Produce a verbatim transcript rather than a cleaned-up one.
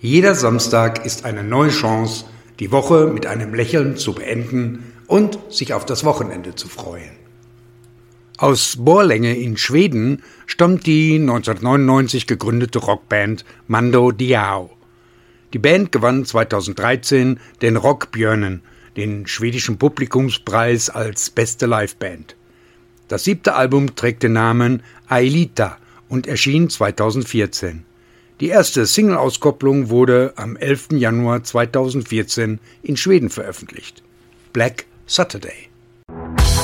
Jeder Samstag ist eine neue Chance, die Woche mit einem Lächeln zu beenden und sich auf das Wochenende zu freuen. Aus Borlänge in Schweden stammt die neunzehnhundertneunundneunzig gegründete Rockband Mando Diao. Die Band gewann zweitausenddreizehn den Rockbjörnen, den schwedischen Publikumspreis als beste Liveband. Das siebte Album trägt den Namen Aelita und erschien zweitausendvierzehn. Die erste Single-Auskopplung wurde am elften Januar zweitausendvierzehn in Schweden veröffentlicht. Black Saturday.